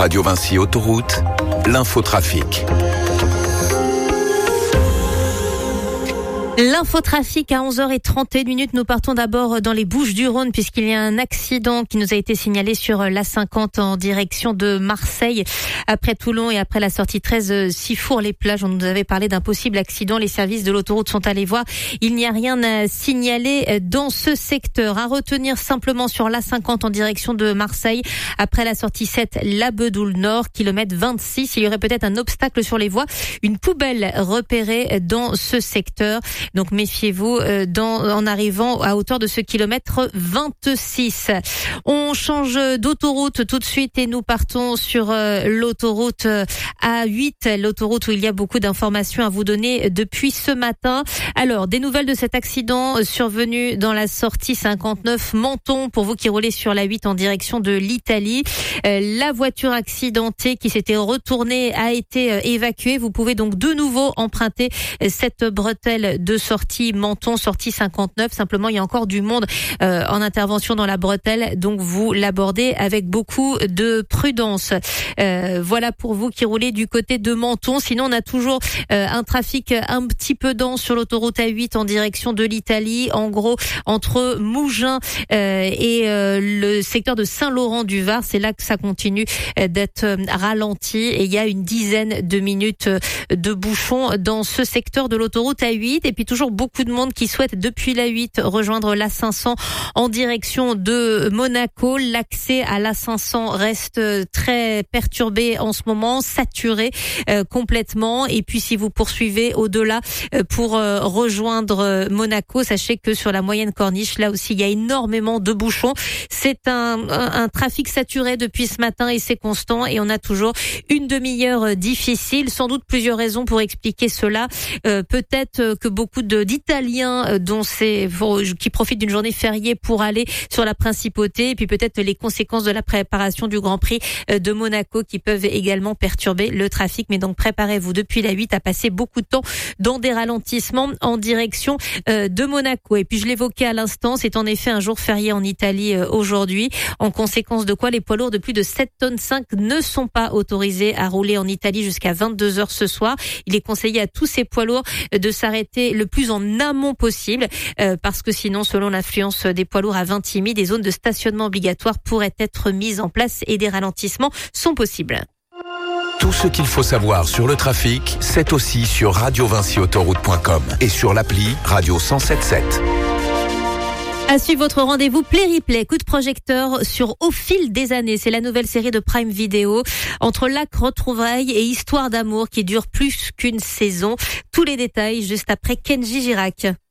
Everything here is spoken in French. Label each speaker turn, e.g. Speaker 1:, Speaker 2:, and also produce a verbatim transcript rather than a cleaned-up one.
Speaker 1: Radio Vinci Autoroute, l'infotrafic.
Speaker 2: L'infotrafic à onze heures trente et une minutes. Nous partons d'abord dans les Bouches-du-Rhône puisqu'il y a un accident qui nous a été signalé sur l'A cinquante en direction de Marseille. Après Toulon et après la sortie treize Sifour-les-Plages, on nous avait parlé d'un possible accident. Les services de l'autoroute sont allés voir. Il n'y a rien à signaler dans ce secteur. À retenir simplement sur l'A cinquante en direction de Marseille. Après la sortie sept, La Bedoule-Nord, kilomètre vingt-six. Il y aurait peut-être un obstacle sur les voies. Une poubelle repérée dans ce secteur. Donc méfiez-vous euh, dans, en arrivant à hauteur de ce kilomètre vingt-six. On change d'autoroute tout de suite et nous partons sur euh, l'autoroute A huit, l'autoroute où il y a beaucoup d'informations à vous donner depuis ce matin. Alors, des nouvelles de cet accident survenu dans la sortie cinquante-neuf Menton pour vous qui roulez sur la huit en direction de l'Italie. Euh, la voiture accidentée qui s'était retournée a été euh, évacuée. Vous pouvez donc de nouveau emprunter euh, cette bretelle de sortie Menton, sortie cinquante-neuf. Simplement, il y a encore du monde euh, en intervention dans la bretelle, donc vous l'abordez avec beaucoup de prudence. Euh, voilà pour vous qui roulez du côté de Menton. Sinon, on a toujours euh, un trafic un petit peu dense sur l'autoroute A huit en direction de l'Italie. En gros, entre Mougins euh, et euh, le secteur de Saint-Laurent-du-Var, c'est là que ça continue euh, d'être euh, ralenti et il y a une dizaine de minutes euh, de bouchons dans ce secteur de l'autoroute A huit. Et puis toujours beaucoup de monde qui souhaite depuis l'A huit rejoindre l'A cinq cents en direction de Monaco. L'accès à l'A cinq cents reste très perturbé en ce moment, saturé euh, complètement. Et puis si vous poursuivez au-delà euh, pour euh, rejoindre euh, Monaco, sachez que sur la moyenne corniche, là aussi il y a énormément de bouchons. C'est un, un, un trafic saturé depuis ce matin et c'est constant et on a toujours une demi-heure difficile. Sans doute plusieurs raisons pour expliquer cela. Euh, peut-être que beaucoup de d'Italiens dont c'est qui profitent d'une journée fériée pour aller sur la principauté et puis peut-être les conséquences de la préparation du Grand Prix de Monaco qui peuvent également perturber le trafic. Mais donc préparez-vous depuis la huit à passer beaucoup de temps dans des ralentissements en direction de Monaco. Et puis je l'évoquais à l'instant, c'est en effet un jour férié en Italie aujourd'hui, en conséquence de quoi les poids lourds de plus de sept tonnes cinq ne sont pas autorisés à rouler en Italie jusqu'à vingt-deux heures ce soir. Il est conseillé à tous ces poids lourds de s'arrêter le plus en amont possible euh, parce que sinon, selon l'influence des poids lourds à Vintimille, des zones de stationnement obligatoires pourraient être mises en place et des ralentissements sont possibles.
Speaker 1: Tout ce qu'il faut savoir sur le trafic, c'est aussi sur radio vinci autoroute point com et sur l'appli Radio cent sept sept.
Speaker 2: À suivre votre rendez-vous Play Replay, coup de projecteur sur Au fil des années. C'est la nouvelle série de Prime Video entre lac, retrouvailles et histoire d'amour qui dure plus qu'une saison. Tous les détails juste après Kenji Girac.